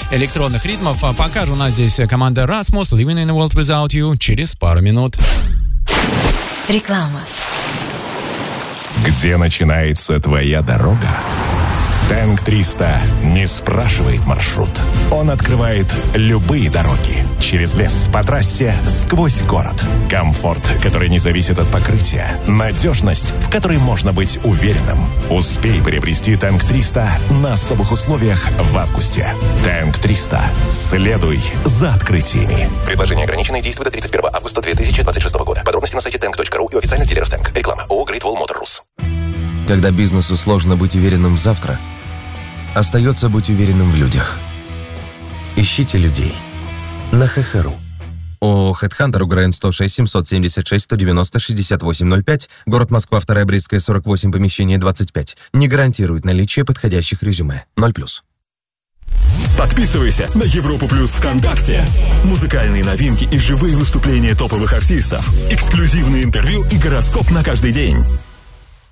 электронных ритмов. А пока же у нас здесь команда Rasmus, Living in a World Without You, через пару минут. Реклама. Где начинается твоя дорога? Тэнк 300 не спрашивает маршрут. Он открывает любые дороги. Через лес, по трассе, сквозь город. Комфорт, который не зависит от покрытия. Надежность, в которой можно быть уверенным. Успей приобрести Тэнк 300 на особых условиях в августе. Тэнк 300. Следуй за открытиями. Предложение ограниченное, действует до 31 августа 2026 года. Подробности на сайте tank.ru и официальных дилеров Тэнк. Реклама. ООО Great Wall Motor Rus. Когда бизнесу сложно быть уверенным в завтра, остается быть уверенным в людях. Ищите людей на ХХРУ. ООО «Хедхантер», УГРН 106 776 190 6805, город Москва, 2 Брестская, 48, помещение 25. Не гарантирует наличие подходящих резюме. 0+. Подписывайся на Европу Плюс ВКонтакте. Музыкальные новинки и живые выступления топовых артистов. Эксклюзивные интервью и гороскоп на каждый день.